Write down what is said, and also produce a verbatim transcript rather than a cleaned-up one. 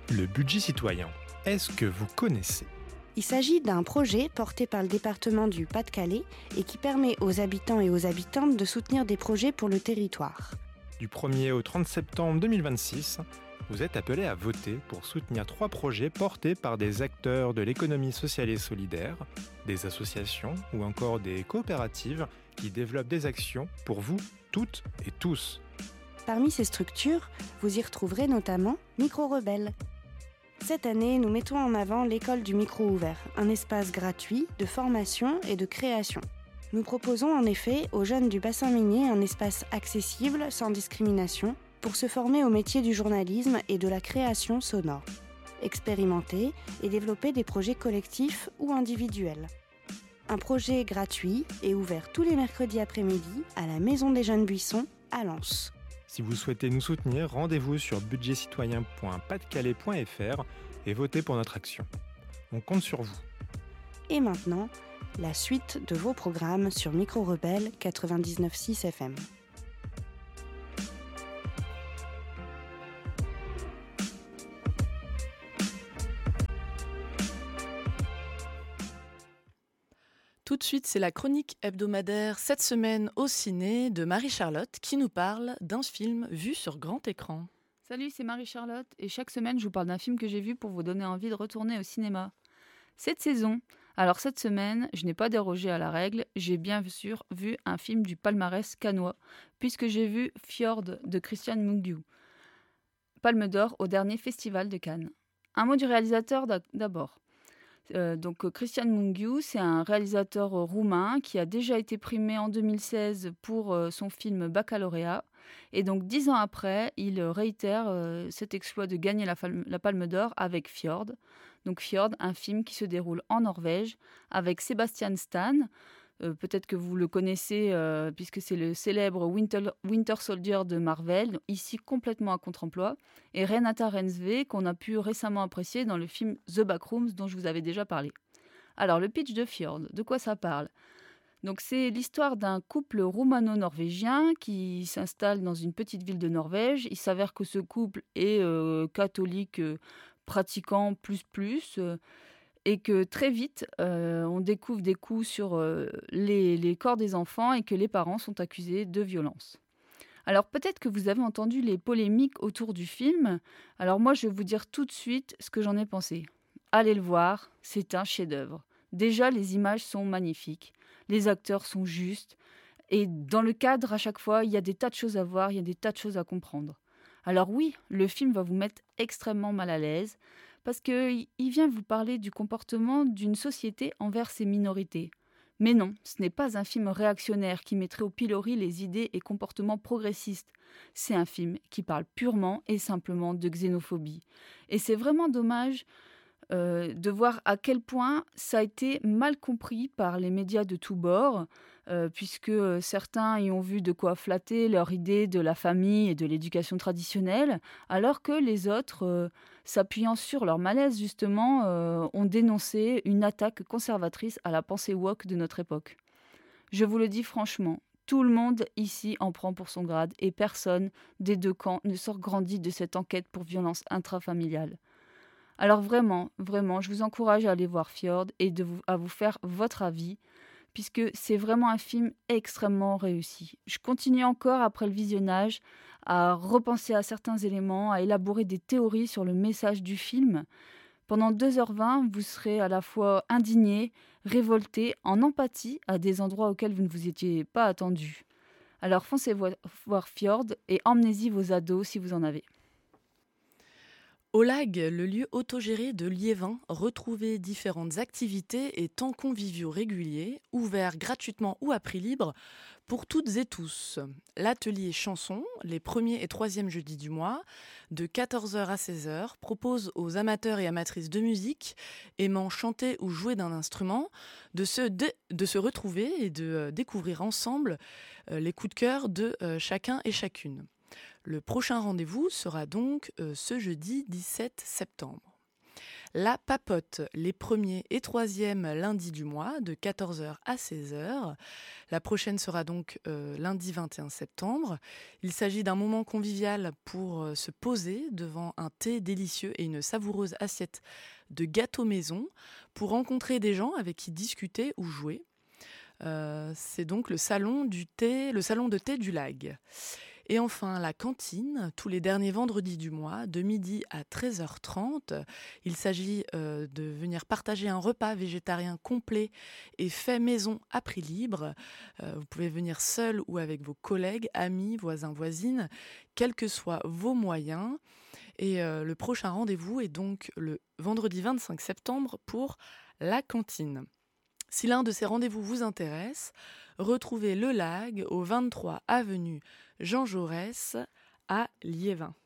Le budget citoyen, est-ce que vous connaissez ? Il s'agit d'un projet porté par le département du Pas-de-Calais et qui permet aux habitants et aux habitantes de soutenir des projets pour le territoire. Du premier au trente septembre deux mille vingt-six, vous êtes appelés à voter pour soutenir trois projets portés par des acteurs de l'économie sociale et solidaire, des associations ou encore des coopératives qui développent des actions pour vous, toutes et tous. Parmi ces structures, vous y retrouverez notamment Micro Rebelle. Cette année, nous mettons en avant l'école du micro ouvert, un espace gratuit de formation et de création. Nous proposons en effet aux jeunes du bassin minier un espace accessible, sans discrimination, pour se former au métier du journalisme et de la création sonore, expérimenter et développer des projets collectifs ou individuels. Un projet gratuit et ouvert tous les mercredis après-midi à la Maison des Jeunes Buissons à Lens. Si vous souhaitez nous soutenir, rendez-vous sur budget citoyen point pas de calais point f r et votez pour notre action. On compte sur vous. Et maintenant, la suite de vos programmes sur Micro Rebelle quatre-vingt-dix-neuf virgule six F M. Tout de suite, c'est la chronique hebdomadaire cette semaine au ciné de Marie-Charlotte qui nous parle d'un film vu sur grand écran. Salut, c'est Marie-Charlotte et chaque semaine, je vous parle d'un film que j'ai vu pour vous donner envie de retourner au cinéma. Cette saison, alors cette semaine, je n'ai pas dérogé à la règle, j'ai bien sûr vu un film du palmarès cannois, puisque j'ai vu Fjord de Christian Mungiu, Palme d'Or au dernier festival de Cannes. Un mot du réalisateur d'abord. Euh, donc Christian Mungiu, c'est un réalisateur euh, roumain qui a déjà été primé en deux mille seize pour euh, son film Baccalauréat. Et donc dix ans après, il réitère euh, cet exploit de gagner la, fal- la Palme d'Or avec Fjord. Donc Fjord, un film qui se déroule en Norvège avec Sebastian Stan. Euh, peut-être que vous le connaissez euh, puisque c'est le célèbre Winter, Winter Soldier de Marvel, ici complètement à contre-emploi, et Renata Rensve qu'on a pu récemment apprécier dans le film The Backrooms dont je vous avais déjà parlé. Alors le pitch de Fjord, de quoi ça parle ? Donc c'est l'histoire d'un couple roumano-norvégien qui s'installe dans une petite ville de Norvège. Il s'avère que ce couple est euh, catholique euh, pratiquant plus plus euh, et que très vite, euh, on découvre des coups sur euh, les, les corps des enfants et que les parents sont accusés de violence. Alors peut-être que vous avez entendu les polémiques autour du film. Alors moi, je vais vous dire tout de suite ce que j'en ai pensé. Allez le voir, c'est un chef-d'œuvre. Déjà, les images sont magnifiques, les acteurs sont justes, et dans le cadre, à chaque fois, il y a des tas de choses à voir, il y a des tas de choses à comprendre. Alors oui, le film va vous mettre extrêmement mal à l'aise, parce qu'il vient vous parler du comportement d'une société envers ses minorités. Mais non, ce n'est pas un film réactionnaire qui mettrait au pilori les idées et comportements progressistes. C'est un film qui parle purement et simplement de xénophobie. Et c'est vraiment dommage euh, de voir à quel point ça a été mal compris par les médias de tous bords, euh, puisque certains y ont vu de quoi flatter leur idée de la famille et de l'éducation traditionnelle, alors que les autres, euh, s'appuyant sur leur malaise justement, euh, ont dénoncé une attaque conservatrice à la pensée woke de notre époque. Je vous le dis franchement, tout le monde ici en prend pour son grade et personne des deux camps ne sort grandi de cette enquête pour violence intrafamiliale. Alors vraiment, vraiment, je vous encourage à aller voir Fjord et de vous, à vous faire votre avis, puisque c'est vraiment un film extrêmement réussi. Je continue encore, après le visionnage, à repenser à certains éléments, à élaborer des théories sur le message du film. Pendant deux heures vingt, vous serez à la fois indigné, révolté, en empathie à des endroits auxquels vous ne vous étiez pas attendu. Alors foncez voir Fjord et emmenez-y vos ados si vous en avez. Au Lag, le lieu autogéré de Liévin, retrouvez différentes activités et temps conviviaux réguliers, ouverts gratuitement ou à prix libre pour toutes et tous. L'atelier chanson, les premiers et troisièmes jeudis du mois, de quatorze heures à seize heures, propose aux amateurs et amatrices de musique aimant chanter ou jouer d'un instrument de se, de, de se retrouver et de euh, découvrir ensemble euh, les coups de cœur de euh, chacun et chacune. Le prochain rendez-vous sera donc euh, ce jeudi dix-sept septembre. La papote, les premiers et troisièmes lundis du mois, de quatorze heures à seize heures. La prochaine sera donc euh, lundi vingt et un septembre. Il s'agit d'un moment convivial pour euh, se poser devant un thé délicieux et une savoureuse assiette de gâteau maison, pour rencontrer des gens avec qui discuter ou jouer. Euh, c'est donc le salon du thé, le salon de thé du Lag. Et enfin, la cantine, tous les derniers vendredis du mois, de midi à treize heures trente. Il s'agit euh, de venir partager un repas végétarien complet et fait maison à prix libre. Euh, vous pouvez venir seul ou avec vos collègues, amis, voisins, voisines, quels que soient vos moyens. Et euh, le prochain rendez-vous est donc le vendredi vingt-cinq septembre pour la cantine. Si l'un de ces rendez-vous vous intéresse, retrouvez le Lag au vingt-trois avenue Jean Jaurès à Liévin.